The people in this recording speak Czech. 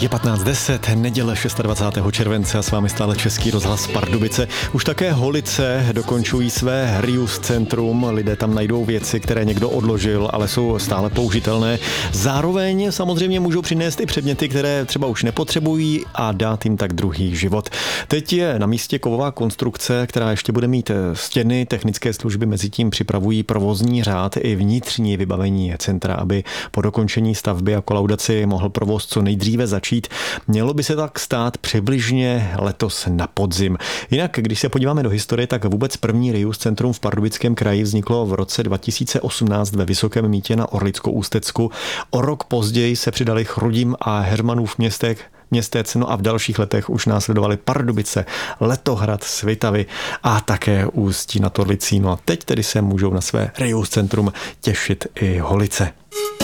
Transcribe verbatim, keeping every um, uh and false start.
Je patnáct deset, neděle dvacátého šestého července a s vámi stále Český rozhlas Pardubice. Už také Holice dokončují své Reuse centrum. Lidé tam najdou věci, které někdo odložil, ale jsou stále použitelné. Zároveň samozřejmě můžou přinést i předměty, které třeba už nepotřebují a dát jim tak druhý život. Teď je na místě kovová konstrukce, která ještě bude mít stěny. Technické služby mezi tím připravují provozní řád i vnitřní vybavení centra, aby po dokončení stavby a kolaudaci mohl provoz co nejdříve začít. Mělo by se tak stát přibližně letos na podzim. Jinak, když se podíváme do historie, tak vůbec první Reuse centrum v Pardubickém kraji vzniklo v roce dva tisíce osmnáct ve Vysokém Mýtě na Orlicko-Ústecku. O rok později se přidali Chrudim a Heřmanův městek Městec, no a v dalších letech už následovali Pardubice, Letohrad, Svitavy a také Ústí nad Orlicí. No a teď tedy se můžou na své Reuse centrum těšit i Holice.